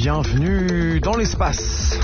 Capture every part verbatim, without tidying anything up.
bienvenue dans l'espace.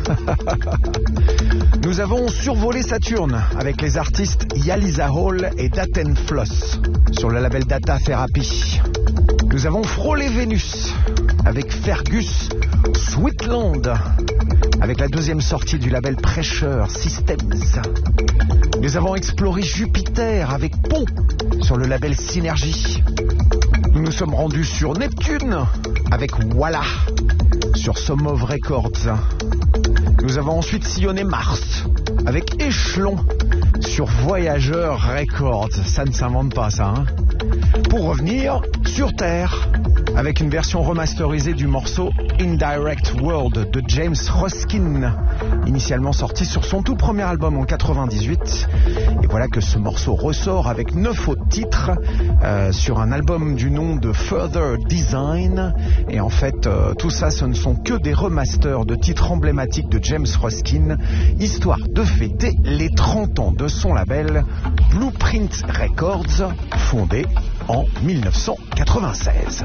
Nous avons survolé Saturne avec les artistes Yaliza Hall et Daten Floss sur le label Data Therapy. Nous avons frôlé Vénus avec Fergus Sweetland avec la deuxième sortie du label Pressure Systems. Nous avons exploré Jupiter avec Pont sur le label Synergie. Nous nous sommes rendus sur Neptune avec Walla sur Somov Records. Nous avons ensuite sillonné Mars avec Échelon sur Voyager Records. Ça ne s'invente pas, ça, hein. Pour revenir sur Terre avec une version remasterisée du morceau Indirect World de James Ruskin, initialement sorti sur son tout premier album en quatre-vingt-dix-huit. Et voilà que ce morceau ressort avec neuf autres titres euh, sur un album du nom de Further Design. Et en fait, euh, tout ça, ce ne sont que des remasters de titres emblématiques de James Ruskin, histoire de fêter les trente ans de son label Blueprint Records, fondé en dix-neuf cent quatre-vingt-seize.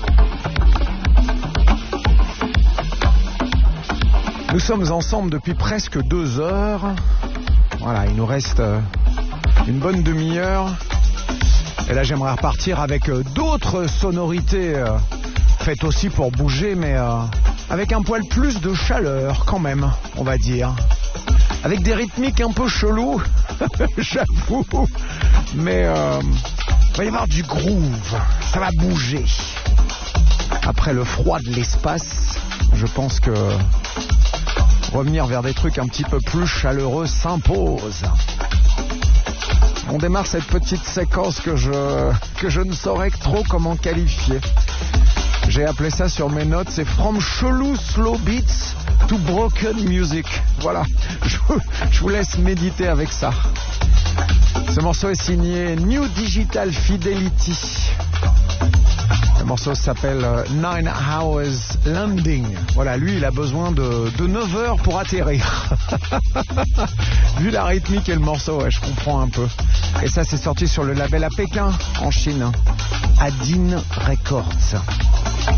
Nous sommes ensemble depuis presque deux heures. Voilà, il nous reste une bonne demi-heure. Et là, j'aimerais repartir avec d'autres sonorités euh, faites aussi pour bouger, mais euh, avec un poil plus de chaleur quand même, on va dire. Avec des rythmiques un peu chelous, j'avoue. Mais euh, il va y avoir du groove, ça va bouger. Après le froid de l'espace, je pense que revenir vers des trucs un petit peu plus chaleureux s'impose. On démarre cette petite séquence que je, que je ne saurais trop comment qualifier. J'ai appelé ça sur mes notes, c'est From Chelou Slow Beats to Broken Music. Voilà, je, je vous laisse méditer avec ça. Ce morceau est signé New Digital Fidelity. Le morceau s'appelle Nine Hours Landing. Voilà, lui, il a besoin de, de neuf heures pour atterrir. Vu la rythmique et le morceau, ouais, je comprends un peu. Et ça, c'est sorti sur le label à Pékin, en Chine. Adin Records.